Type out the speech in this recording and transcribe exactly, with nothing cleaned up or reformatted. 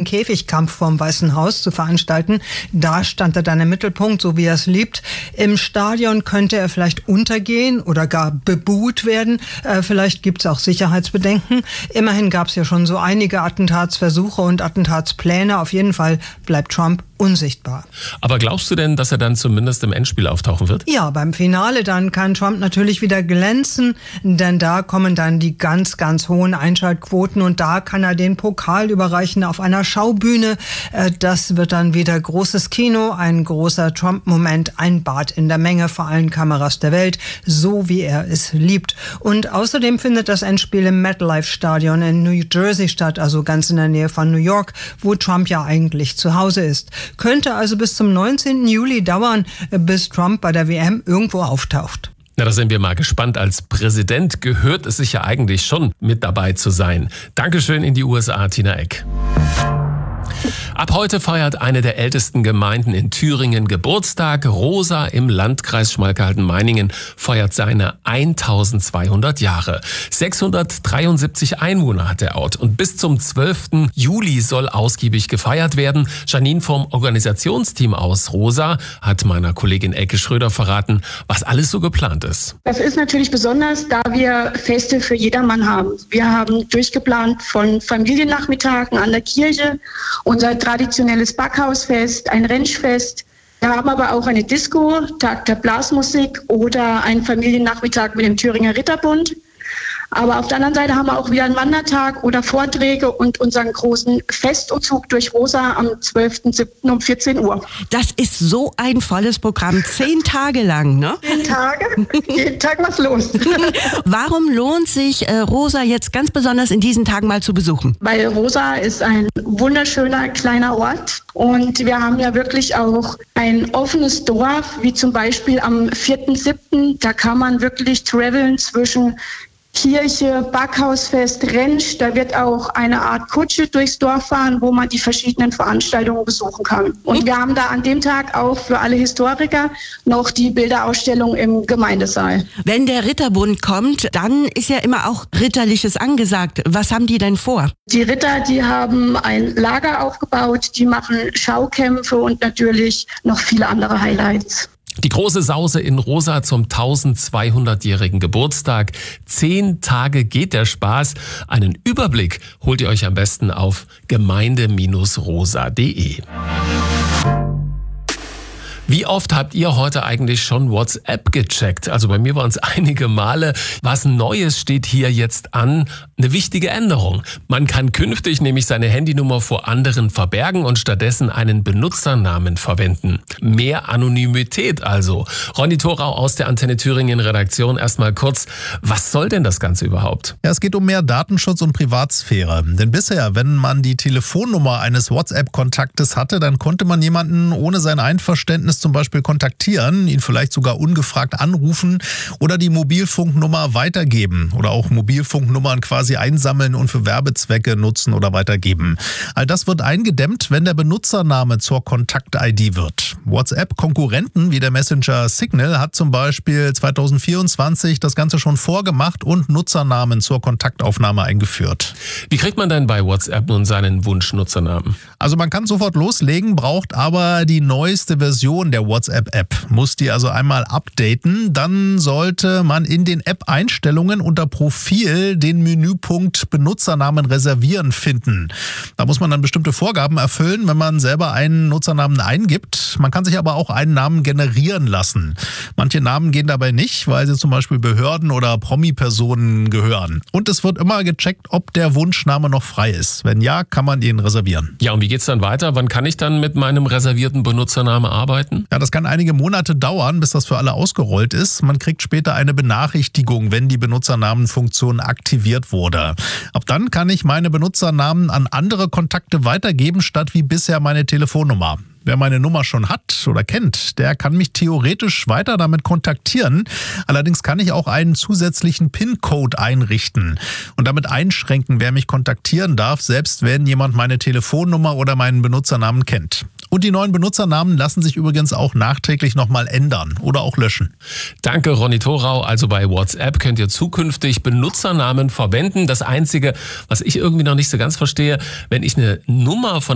Käfigkampf vorm Weißen Haus zu veranstalten. Da stand er dann im Mittelpunkt, so wie er es liebt. Im Stadion könnte er vielleicht untergehen oder gar bebuht werden. Äh, vielleicht gibt es auch Sicherheitsbedenken. Immerhin gab es ja schon so einige Attentatsversuche und Attentatspläne. Auf jeden Fall bleibt Trump unsichtbar. Aber glaubst du denn, dass er dann zumindest im Endspiel auftauchen wird? Ja, beim Finale dann kann Trump natürlich wieder glänzen, denn da kommen dann die ganz, ganz hohen Einschaltquoten und da kann er den Pokal überreichen auf einer Schaubühne. Das wird dann wieder großes Kino, ein großer Trump-Moment, ein Bad in der Menge vor allen Kameras der Welt, so wie er es liebt. Und außerdem findet das Endspiel im MetLife-Stadion in New Jersey statt, also ganz in der Nähe von New York, wo Trump ja eigentlich zu Hause ist. Könnte also bis zum neunzehnten Juli dauern, bis Trump bei der W M irgendwo auftaucht. Na, da sind wir mal gespannt. Als Präsident gehört es sich ja eigentlich schon, mit dabei zu sein. Dankeschön in die U S A, Tina Eck. Ab heute feiert eine der ältesten Gemeinden in Thüringen Geburtstag. Rosa im Landkreis Schmalkalden-Meiningen feiert seine eintausendzweihundert Jahre. sechshundertdreiundsiebzig Einwohner hat der Ort und bis zum zwölften Juli soll ausgiebig gefeiert werden. Janine vom Organisationsteam aus Rosa hat meiner Kollegin Elke Schröder verraten, was alles so geplant ist. Das ist natürlich besonders, da wir Feste für jedermann haben. Wir haben durchgeplant von Familiennachmittagen an der Kirche, unser traditionelles Backhausfest, ein Rentschfest. Wir haben aber auch eine Disco, Tag der Blasmusik oder einen Familiennachmittag mit dem Thüringer Ritterbund. Aber auf der anderen Seite haben wir auch wieder einen Wandertag oder Vorträge und unseren großen Festumzug durch Rosa am zwölften siebten um vierzehn Uhr. Das ist so ein volles Programm, zehn Tage lang, ne? Zehn Tage, jeden Tag was los. Warum lohnt sich äh, Rosa jetzt ganz besonders in diesen Tagen mal zu besuchen? Weil Rosa ist ein wunderschöner kleiner Ort und wir haben ja wirklich auch ein offenes Dorf, wie zum Beispiel am vierten siebten Da kann man wirklich traveln zwischen Kirche, Backhausfest, Rentsch. Da wird auch eine Art Kutsche durchs Dorf fahren, wo man die verschiedenen Veranstaltungen besuchen kann. Und wir haben da an dem Tag auch für alle Historiker noch die Bilderausstellung im Gemeindesaal. Wenn der Ritterbund kommt, dann ist ja immer auch Ritterliches angesagt. Was haben die denn vor? Die Ritter, die haben ein Lager aufgebaut, die machen Schaukämpfe und natürlich noch viele andere Highlights. Die große Sause in Rosa zum eintausendzweihundertjährigen Geburtstag. Zehn Tage geht der Spaß. Einen Überblick holt ihr euch am besten auf gemeinde Bindestrich rosa punkt de. Wie oft habt ihr heute eigentlich schon WhatsApp gecheckt? Also bei mir waren es einige Male. Was Neues steht hier jetzt an? Eine wichtige Änderung. Man kann künftig nämlich seine Handynummer vor anderen verbergen und stattdessen einen Benutzernamen verwenden. Mehr Anonymität also. Ronny Thorau aus der Antenne Thüringen Redaktion. Erstmal kurz, was soll denn das Ganze überhaupt? Ja, es geht um mehr Datenschutz und Privatsphäre. Denn bisher, wenn man die Telefonnummer eines WhatsApp-Kontaktes hatte, dann konnte man jemanden ohne sein Einverständnis zum Beispiel kontaktieren, ihn vielleicht sogar ungefragt anrufen oder die Mobilfunknummer weitergeben oder auch Mobilfunknummern quasi einsammeln und für Werbezwecke nutzen oder weitergeben. All das wird eingedämmt, wenn der Benutzername zur Kontakt-I D wird. WhatsApp-Konkurrenten wie der Messenger Signal hat zum Beispiel zweitausendvierundzwanzig das Ganze schon vorgemacht und Nutzernamen zur Kontaktaufnahme eingeführt. Wie kriegt man denn bei WhatsApp nun seinen Wunschnutzernamen? Also man kann sofort loslegen, braucht aber die neueste Version der WhatsApp-App. Muss die also einmal updaten, dann sollte man in den App-Einstellungen unter Profil den Menüpunkt Benutzernamen reservieren finden. Da muss man dann bestimmte Vorgaben erfüllen, wenn man selber einen Nutzernamen eingibt. Man kann sich aber auch einen Namen generieren lassen. Manche Namen gehen dabei nicht, weil sie zum Beispiel Behörden oder Promi-Personen gehören. Und es wird immer gecheckt, ob der Wunschname noch frei ist. Wenn ja, kann man ihn reservieren. Ja, und wie geht's dann weiter? Wann kann ich dann mit meinem reservierten Benutzernamen arbeiten? Ja, das kann einige Monate dauern, bis das für alle ausgerollt ist. Man kriegt später eine Benachrichtigung, wenn die Benutzernamenfunktion aktiviert wurde. Ab dann kann ich meine Benutzernamen an andere Kontakte weitergeben, statt wie bisher meine Telefonnummer. Wer meine Nummer schon hat oder kennt, der kann mich theoretisch weiter damit kontaktieren. Allerdings kann ich auch einen zusätzlichen PIN-Code einrichten und damit einschränken, wer mich kontaktieren darf, selbst wenn jemand meine Telefonnummer oder meinen Benutzernamen kennt. Und die neuen Benutzernamen lassen sich übrigens auch nachträglich nochmal ändern oder auch löschen. Danke, Ronny Thorau. Also bei WhatsApp könnt ihr zukünftig Benutzernamen verwenden. Das Einzige, was ich irgendwie noch nicht so ganz verstehe, wenn ich eine Nummer von